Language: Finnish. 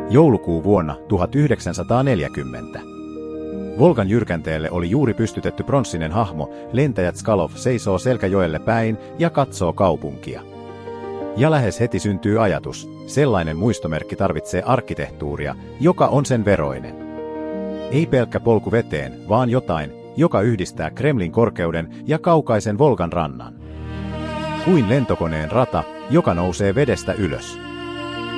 Joulukuu vuonna 1940. Volgan jyrkänteelle oli juuri pystytetty pronssinen hahmo, lentäjä Tškalov seisoo selkäjoelle päin ja katsoo kaupunkia. Ja lähes heti syntyy ajatus, sellainen muistomerkki tarvitsee arkkitehtuuria, joka on sen veroinen. Ei pelkkä polku veteen, vaan jotain, joka yhdistää Kremlin korkeuden ja kaukaisen Volgan rannan. Kuin lentokoneen rata, joka nousee vedestä ylös.